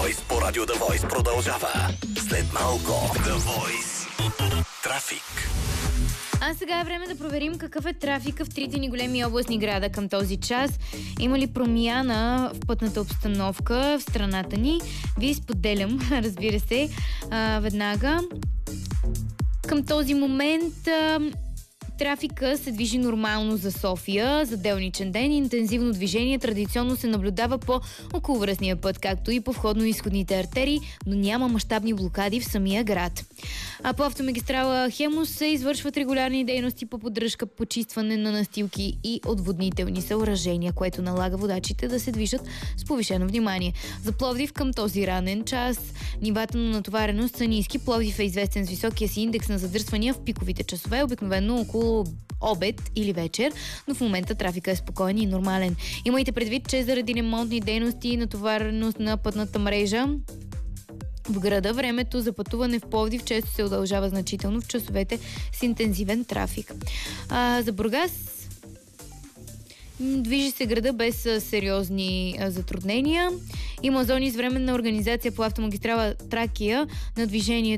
Voice по Радио The Voice продължава. След малко The Voice. Трафик. А сега е време да проверим какъв е трафика в трите ни големи областни града към този час. Има ли промяна в пътната обстановка в страната ни? Ви споделям, разбира се, веднага. Към този момент трафика се движи нормално за София. За делничен ден интензивно движение традиционно се наблюдава по околовръстния път, както и по входно-изходните артерии, но няма мащабни блокади в самия град. А по автомагистрала Хемус се извършват регулярни дейности по поддръжка, почистване на настилки и отводнителни съоръжения, което налага водачите да се движат с повишено внимание. За Пловдив към този ранен час нивата на натовареност са ниски. Пловдив е известен с високия си индекс на задръствания в пиковите часове, обикновено около обед или вечер, но в момента трафика е спокоен и нормален. Имайте предвид, че заради ремонтни дейности и натовареност на пътната мрежа в града, времето за пътуване в Пловдив често се удължава значително в часовете с интензивен трафик. За Бургас движи се града без сериозни затруднения. Има зони с временна организация по автомагистрала Тракия на движението